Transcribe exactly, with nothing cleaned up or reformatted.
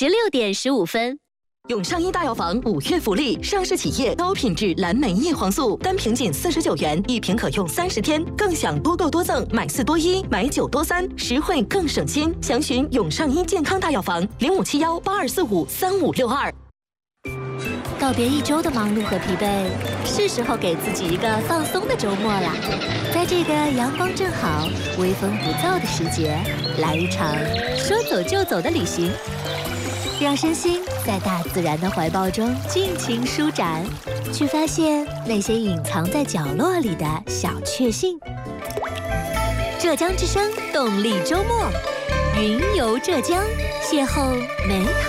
十六点十五分。 永上医大药房五月福利，上市企业高品质蓝莓叶黄素，单瓶仅四十九元，一瓶可用三十天，更享多购多赠，买四多一，买九多三，实惠更省心。详询永上医健康大药房零五七幺八二四五三五六二。 告别一周的忙碌和疲惫，是时候给自己一个放松的周末啦。在这个阳光正好、微风不燥的时节，来一场说走就走的旅行，让身心在大自然的怀抱中尽情舒展，去发现那些隐藏在角落里的小确幸。浙江之声动力周末，云游浙江，邂逅美好